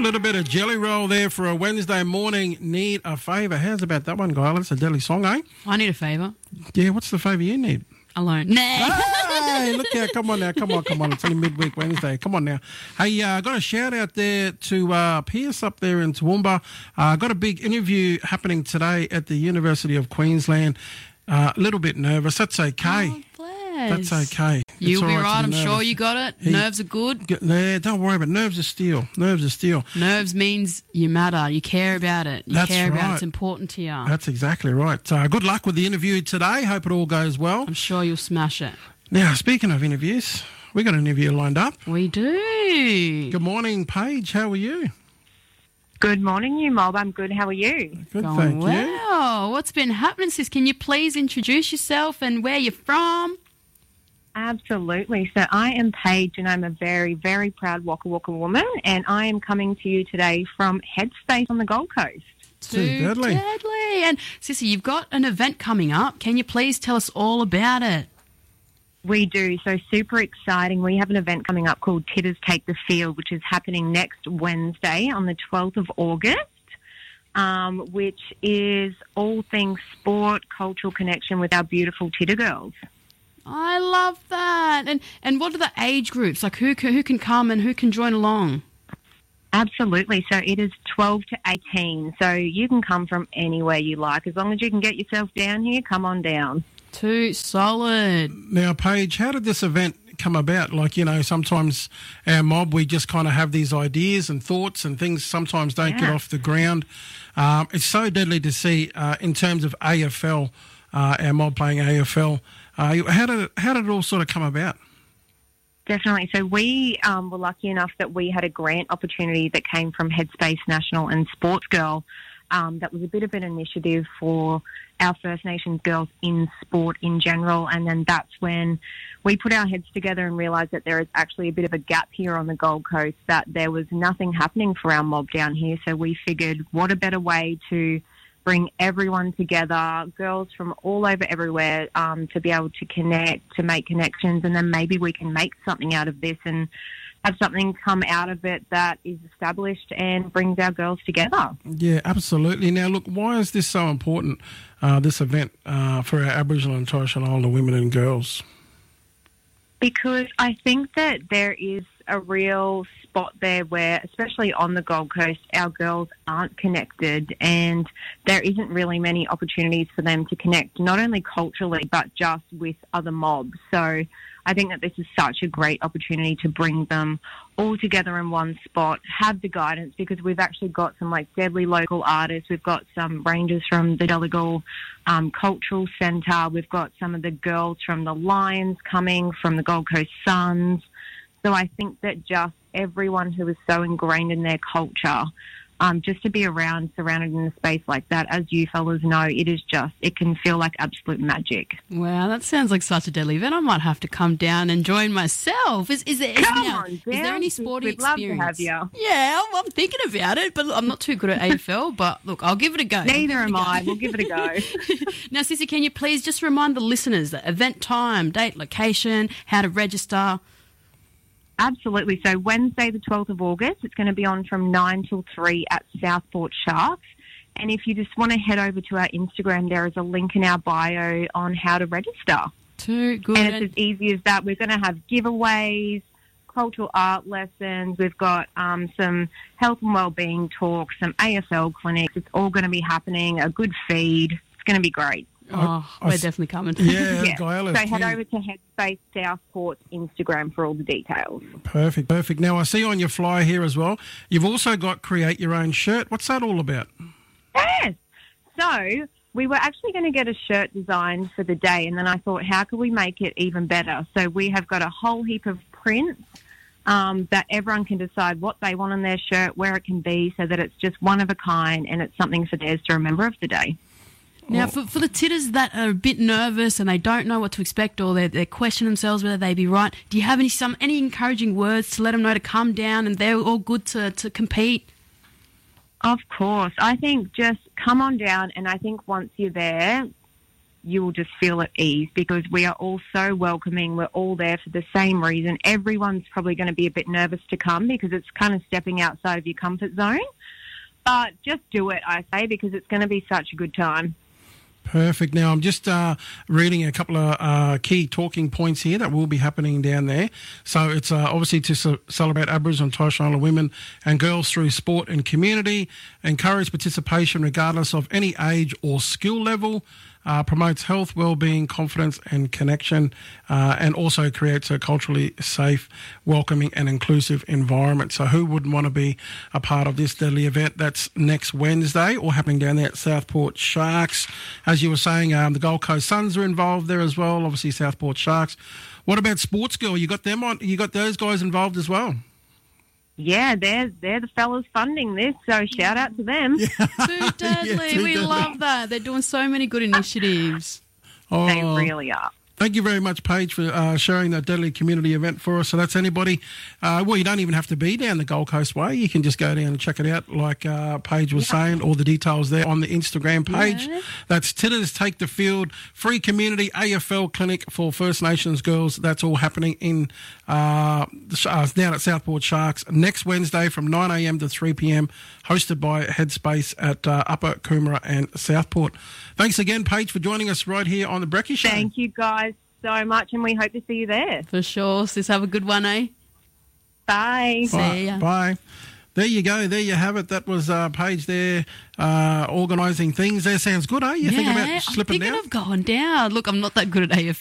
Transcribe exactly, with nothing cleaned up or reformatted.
little bit of Jelly Roll there for a Wednesday morning. Need a favour. How's about that one, Guy? That's a deadly song, eh? I need a favour. Yeah, what's the favour you need? Alone. Nah. Hey, look out. Come on now. Come on, come on. It's only midweek Wednesday. Come on now. Hey, I uh, got a shout out there to uh, Pierce up there in Toowoomba. I uh, got a big interview happening today at the University of Queensland. Uh, a little bit nervous. That's okay. Oh, bless. That's okay. You'll It's be all right. to I'm be sure nervous. you got it. He- Nerves are good. Get there. Don't worry about it. Nerves are steel. Nerves are steel. Nerves means you matter. You care about it. You That's care about right. it. It's important to you. That's exactly right. Uh, good luck with the interview today. Hope it all goes well. I'm sure you'll smash it. Now, speaking of interviews, we got an interview lined up. We do. Good morning, Paige. How are you? Good morning, you mob. I'm good. How are you? Good, Going thank you. well. What's been happening, sis? Can you please introduce yourself and where you're from? Absolutely. So I am Paige and I'm a very, very proud Waka Waka woman, and I am coming to you today from Headspace on the Gold Coast. Too deadly. deadly. And Sissy, you've got an event coming up. Can you please tell us all about it? We do. So super exciting. We have an event coming up called Titters Take the Field, which is happening next Wednesday on the twelfth of August, um, which is all things sport, cultural connection with our beautiful Titter girls. I love that. And and what are the age groups? Like who can, who can come and who can join along? Absolutely. So it is twelve to eighteen. So you can come from anywhere you like. As long as you can get yourself down here, come on down. Too solid. Now, Paige, how did this event come about? Like, you know, sometimes our mob, we just kind of have these ideas and thoughts and things sometimes don't get Yeah. off the ground. Um, it's so deadly to see uh, in terms of A F L, uh, our mob playing A F L. Uh, how did it, how did it all sort of come about? Definitely. So we um, were lucky enough that we had a grant opportunity that came from Headspace National and Sports Girl. Um, that was a bit of an initiative for our First Nations girls in sport in general. And then that's when we put our heads together and realised that there is actually a bit of a gap here on the Gold Coast, that there was nothing happening for our mob down here. So we figured, what a better way to bring everyone together, girls from all over everywhere, um, to be able to connect, to make connections, and then maybe we can make something out of this and have something come out of it that is established and brings our girls together. Yeah, absolutely. Now, look, why is this so important, uh, this event, uh, for our Aboriginal and Torres Strait Islander women and girls? Because I think that there is a real spot there where, especially on the Gold Coast, our girls aren't connected, and there isn't really many opportunities for them to connect, not only culturally, but just with other mobs. So I think that this is such a great opportunity to bring them all together in one spot, have the guidance, because we've actually got some like deadly local artists. We've got some rangers from the Donegal um, Cultural Centre. We've got some of the girls from the Lions coming, from the Gold Coast Suns. So I think that just everyone who is so ingrained in their culture, um, just to be around, surrounded in a space like that, as you fellas know, it is just, it can feel like absolute magic. Wow, that sounds like such a deadly event. I might have to come down and join myself. Is, is, there, is, Come now, on is there down, any sis. sporting We'd love experience? to have you. Yeah, I'm, I'm thinking about it, but look, I'm not too good at A F L, but look, I'll give it a go. I'll give Neither it a am go. I. We'll give it a go. Now, Sissy, can you please just remind the listeners the event time, date, location, how to register? Absolutely. So Wednesday, the twelfth of August, it's going to be on from nine till three at Southport Sharks. And if you just want to head over to our Instagram, there is a link in our bio on how to register. Too good. And it's as easy as that. We're going to have giveaways, cultural art lessons. We've got um, some health and wellbeing talks, some A F L clinics. It's all going to be happening, a good feed. It's going to be great. Oh, I- I we're s- definitely coming. Yeah, Yeah. Gael, So head yeah. over to Headspace Southport's Instagram for all the details. Perfect, perfect. Now, I see on your flyer here as well, you've also got Create Your Own Shirt. What's that all about? Yes. So we were actually going to get a shirt designed for the day, and then I thought, how could we make it even better? So we have got a whole heap of prints um, that everyone can decide what they want on their shirt, where it can be, so that it's just one of a kind and it's something for theirs to remember of the day. Now, for, for the titters that are a bit nervous and they don't know what to expect, or they they question themselves whether they be right, do you have any some any encouraging words to let them know to come down and they're all good to, to compete? Of course. I think just come on down, and I think once you're there, you will just feel at ease because we are all so welcoming. We're all there for the same reason. Everyone's probably going to be a bit nervous to come because it's kind of stepping outside of your comfort zone. But just do it, I say, because it's going to be such a good time. Perfect. Now, I'm just uh, reading a couple of uh, key talking points here that will be happening down there. So it's uh, obviously to ce- celebrate Aboriginal and Torres Strait Islander women and girls through sport and community, encourage participation regardless of any age or skill level, uh, promotes health, well-being, confidence and connection, uh, and also creates a culturally safe, welcoming and inclusive environment. So who wouldn't want to be a part of this deadly event? That's next Wednesday, or happening down there at Southport Sharks. As you were saying, um, the Gold Coast Suns are involved there as well, obviously Southport Sharks. What about Sports Girl? You got them on? You got those guys involved as well? Yeah, they're, they're the fellas funding this, so shout out to them. Too deadly. Yeah, too we deadly. love that. They're doing so many good initiatives. Oh, They really are. Thank you very much, Paige, for uh, sharing that deadly community event for us. So that's anybody, uh, well, you don't even have to be down the Gold Coast way. You can just go down and check it out, like uh, Paige was yeah. saying. All the details there on the Instagram page. Yeah. That's Titters Take the Field, free community A F L clinic for First Nations girls. That's all happening in uh, uh, down at Southport Sharks next Wednesday from nine a.m. to three p.m, hosted by Headspace at uh, Upper Coomera and Southport. Thanks again, Paige, for joining us right here on the Brekkie Show. Thank you, guys, so much, and we hope to see you there. For sure. Sis, have a good one, eh? Bye. See ya. Bye. There you go. There you have it. That was uh, Paige there uh, organising things. There sounds good, eh? You yeah, think about slipping I'm thinking down? of going down. Look, I'm not that good at A F